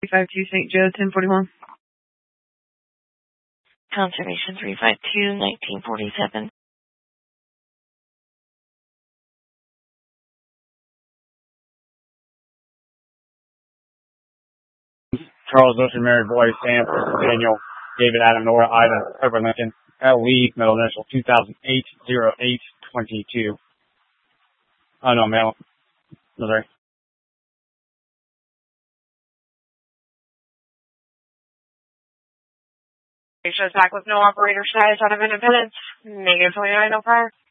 352 St. Joe, 1041. Conservation 352, 1947. Charles Ocean, Mary Boy, Sam, Daniel, David, Adam, Nora, Ida, Herbert Lincoln, Lee, middle initial, 2008-08-22. Oh, no, male. Missouri. Shows back with no operator status out of Independence. Negative 29, no prior.